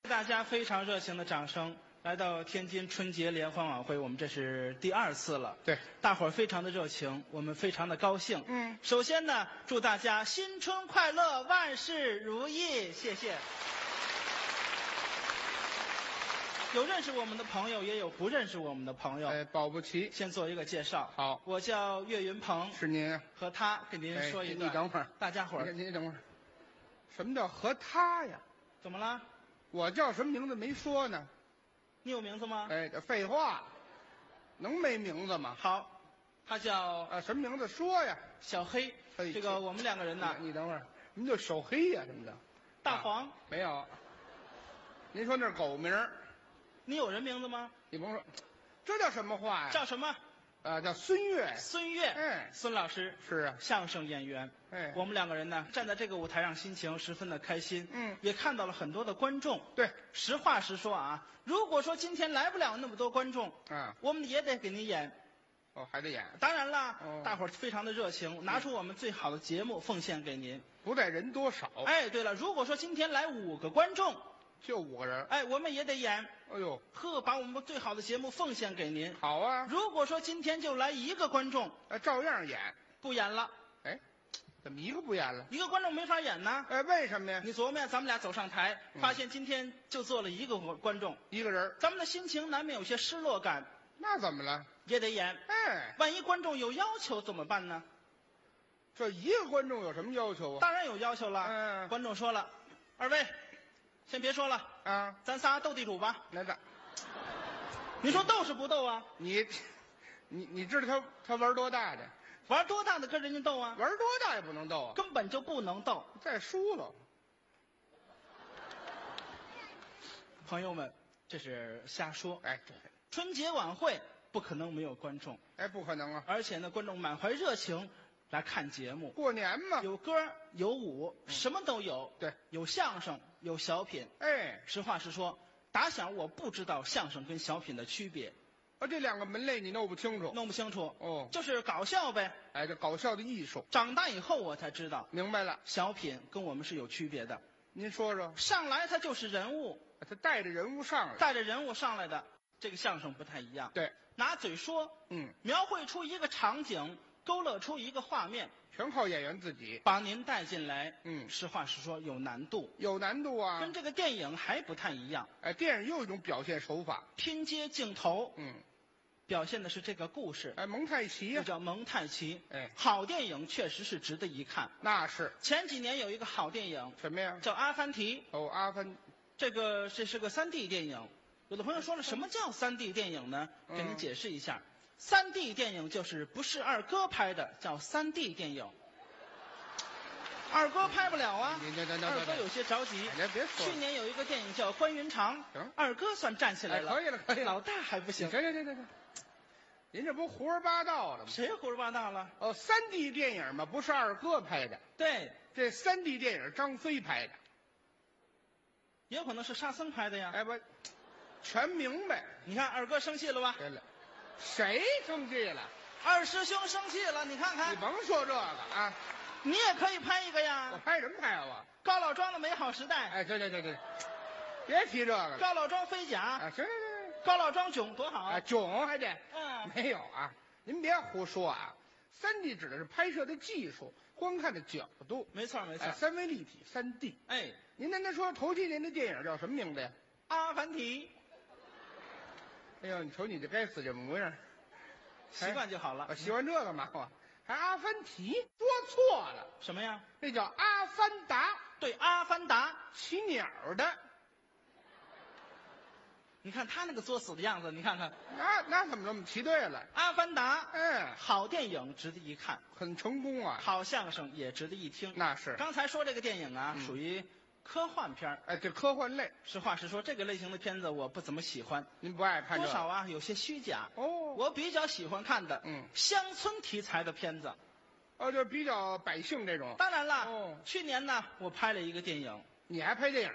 大家非常热情的掌声，来到天津春节联欢晚会，我们这是第2次了。 对， 大伙儿非常的热情，我们非常的高兴。首先呢，祝大家新春快乐，万事如意，谢谢。有认识我们的朋友，也有不认识我们的朋友。 保不齐。 先做一个介绍。 好， 我叫岳云鹏。 是您啊？ 和他给您说一个。 你等会儿， 大家伙儿。 你等会儿，什么叫和他呀？ 怎么了？ 我叫什么名字没说呢？ 你有名字吗？ 这废话，能没名字吗？ 好，他叫什么名字说呀？ 小黑。这个我们2个人呢。 你等会儿，什么叫小黑呀？什么的？ 大黄。 没有。您说那是狗名。 你有人名字吗？ 你甭说，这叫什么话呀？ 叫什么？ 叫孙越。 孙越。孙老师是啊， 相声演员。我们2个人呢，站在这个舞台上，心情十分的开心。也看到了很多的观众。 对， 实话实说啊，如果说今天来不了那么多观众，我们也得给您演。 还得演。 当然了，大伙儿非常的热情，拿出我们最好的节目奉献给您。 不在人多少。 对了，如果说今天来5个观众。 就5个人， 我们也得演。 哎呦， 把我们最好的节目奉献给您。 好啊。 如果说今天就来1个观众， 照样演， 不演了。 怎么1个不演了？1 个观众没法演呢。 为什么呀？ 你琢磨呀，咱们俩走上台，发现今天就坐了1个观众 ，1个人， 咱们的心情难免有些失落感。 那怎么了？ 也得演。万一观众有要求怎么办呢？ 这1个观众有什么要求啊？ 当然有要求了。观众说了：“2位。”先别说了咱仨斗地主吧。 来的， 你说斗是不斗啊？ 你知道他玩多大的？ 玩多大的跟人家斗啊？ 玩多大也不能斗啊， 根本就不能斗。 再输了。 朋友们，这是瞎说。 对， 春节晚会不可能没有观众。 不可能啊！ 而且呢，观众满怀热情。来看节目， 过年嘛， 有歌有舞，什么都有。 对， 有相声，有小品。实话实说，打小我不知道相声跟小品的区别。 这2个门类你弄不清楚？ 弄不清楚。就是搞笑呗。 这搞笑的艺术。 长大以后我才知道。 明白了， 小品跟我们是有区别的。 您说说。 上来他就是人物， 他带着人物上来， 的，这个相声不太一样。 对， 拿嘴说，描绘出一个场景。勾勒出一个画面， 全靠演员自己把您带进来。实话实说，有难度，啊，跟这个电影还不太一样。 电影又一种表现手法， 拼接镜头，表现的是这个故事。 蒙太奇呀， 叫蒙太奇。好电影确实是值得一看。 那是。 前几年有一个好电影， 什么呀？ 叫《阿凡提》。 阿凡， 这是个3D 电影。有的朋友说了，什么叫3D 电影呢？给您解释一下。3D 电影就是不是二哥拍的，叫3D 电影。二哥拍不了啊，二哥有些着急。 别说。 去年有一个电影叫《关云长》，二哥算站起来了。 可以了， 老大还不行。 行，您这不胡说八道了吗？ 谁胡说八道了 ？3D 电影嘛，不是二哥拍的。 对， 这3D 电影张飞拍的， 也有可能是沙僧拍的呀。 不，全明白。 你看二哥生气了吧？ 对了。谁生气了？ 二师兄生气了，你看看。 你甭说这个啊， 你也可以拍一个呀。 我拍什么拍啊？我高老庄的美好时代。 对，别提这个了。 高老庄飞甲。 行。 高老庄囧多好。 囧还得。没有啊，您别胡说啊。3D 指的是拍摄的技术，观看的角度。 没错。 三维立体3D。您刚才说头7年的电影叫什么名字呀？ 阿凡提。 哎呦，你瞅你这该死这模样， 习惯就好了。 我喜欢这个嘛，还阿凡提，说错了。 什么呀？ 那叫阿凡达。 对，阿凡达， 骑鸟的。 你看他那个作死的样子，你看看。 那怎么这么提对了？ 阿凡达，好电影值得一看， 很成功啊。 好相声也值得一听。 那是。 刚才说这个电影啊，属于科幻片。 这科幻类。 实话实说，这个类型的片子我不怎么喜欢。 您不爱看这个？ 多少啊，有些虚假。我比较喜欢看的，乡村题材的片子。 就比较百姓这种。 当然了，去年呢，我拍了一个电影。 你还拍电影？